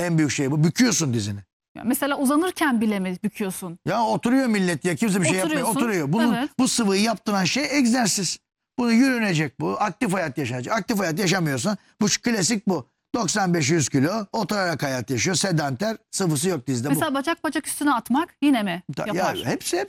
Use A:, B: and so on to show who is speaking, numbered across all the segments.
A: en büyük şey bu. Büküyorsun dizini.
B: Ya mesela uzanırken bile mi büküyorsun?
A: Ya oturuyor millet ya. Kimse bir şey yapmıyor. Oturuyor. Bu sıvıyı yaptıran şey egzersiz. Bunu yürünecek bu. Aktif hayat yaşanacak. Aktif hayat yaşamıyorsan bu klasik bu. 95-100 kilo oturarak hayat yaşıyor. Sedanter, sıvısı yok dizde.
B: Mesela bacak üstüne atmak yine mi yapar?
A: Ya hepsi.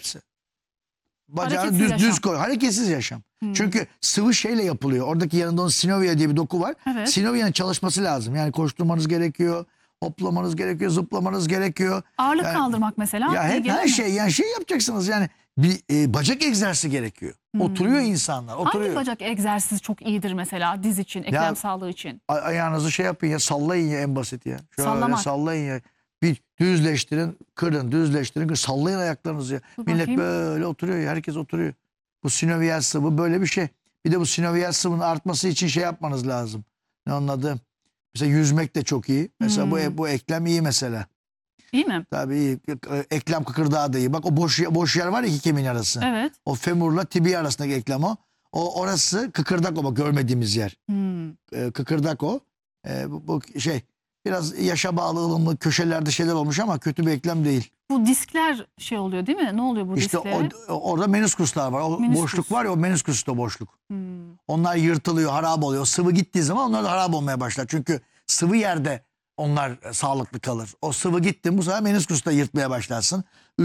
A: Bacağını
B: Hareketsiz
A: düz koy. Hareketsiz yaşam. Çünkü sıvı şeyle yapılıyor. Oradaki yanında onun sinovia diye bir doku var.
B: Evet.
A: Sinovia'nın çalışması lazım. Yani koşturmanız gerekiyor. Hoplamanız gerekiyor. Zıplamanız gerekiyor.
B: Ağırlık
A: yani,
B: kaldırmak mesela.
A: Ya hep her şey. Yani şey yapacaksınız yani. Bir bacak egzersizi gerekiyor. Oturuyor insanlar. Oturuyor.
B: Hangi bacak egzersizi çok iyidir mesela diz için, eklem sağlığı için?
A: Ayağınızı şey yapın ya, sallayın ya, en basit ya. Şöyle
B: Sallamak.
A: sallayın ya. Bir düzleştirin, kırın, düzleştirin, kırın. Sallayın ayaklarınızı ya. Millet böyle oturuyor ya, herkes oturuyor. Bu sinoviyal sıvı böyle bir şey. Bir de bu sinoviyal sıvının artması için şey yapmanız lazım. Ne onun adı? Mesela yüzmek de çok iyi. Mesela bu eklem iyi mesela.
B: İyi mi?
A: Tabii iyi. Eklem kıkırdağı da iyi. Bak o boş yer var ya, iki kemiğin arası.
B: Evet.
A: O femurla tibia arasındaki eklem o. Orası kıkırdak, o bak görmediğimiz yer. Kıkırdak o. Bu şey biraz yaşa bağlı, ılımlı köşelerde şeyler olmuş ama kötü bir eklem değil.
B: Bu diskler şey oluyor değil mi? Ne oluyor bu
A: İşte
B: disklere?
A: orada meniskuslar var. O boşluk var ya, o meniskus da boşluk. Onlar yırtılıyor, harap oluyor. O sıvı gittiği zaman onlar da harap olmaya başlar. Çünkü sıvı yerde onlar sağlıklı kalır. O sıvı gitti bu sefer meniskusta yırtmaya başlarsın.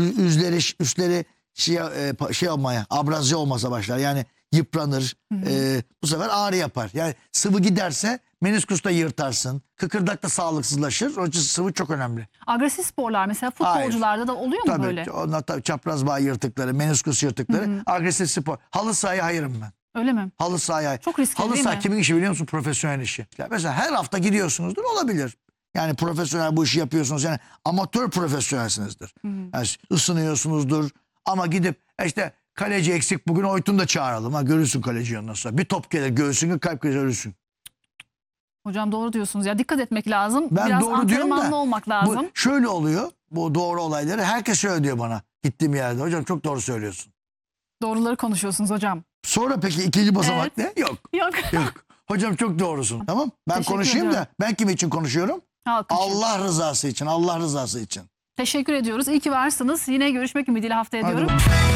A: Üstleri şey olmaya, abrasyon olmasa başlar. Yani yıpranır. Bu sefer ağrı yapar. Yani sıvı giderse meniskusta yırtarsın. Kıkırdak da sağlıksızlaşır. Onun için sıvı çok önemli.
B: Agresif sporlar mesela futbolcularda da oluyor mu
A: tabii,
B: böyle?
A: Onlar tabii çapraz bağ yırtıkları, meniskus yırtıkları. Agresif spor. Halı sahaya hayırım ben.
B: Öyle mi?
A: Halı sahaya.
B: Çok riskli
A: Halı
B: değil
A: saha
B: mi?
A: kimin işi biliyor musun? Profesyonel işi. Ya mesela her hafta gidiyorsunuzdur, olabilir. Yani profesyonel bu işi yapıyorsunuz. Yani amatör profesyonelsinizdir. Yani ısınıyorsunuzdur. Ama gidip işte kaleci eksik, bugün Oytun da çağıralım. Ha, görürsün kaleciyi ondan sonra. Bir top gelir göğsüne, kalp krizi, ölürsün.
B: Hocam doğru diyorsunuz ya, dikkat etmek lazım.
A: Ben
B: biraz
A: doğru diyorum da,
B: antrenmanlı olmak lazım.
A: Bu şöyle oluyor, bu doğru olayları. Herkes şöyle diyor bana gittiğim yerde. Hocam çok doğru söylüyorsun.
B: Doğruları konuşuyorsunuz hocam.
A: Sonra peki ikinci basamak ne? Yok.
B: Yok.
A: Hocam çok doğrusun. Tamam. Ben
B: Teşekkür
A: konuşayım
B: ediyorum.
A: da, ben kim için konuşuyorum?
B: Halk için.
A: Allah rızası için. Allah rızası için.
B: Teşekkür ediyoruz. İyi ki varsınız. Yine görüşmek ümidiyle haftaya
A: Hadi
B: diyorum.
A: bakalım.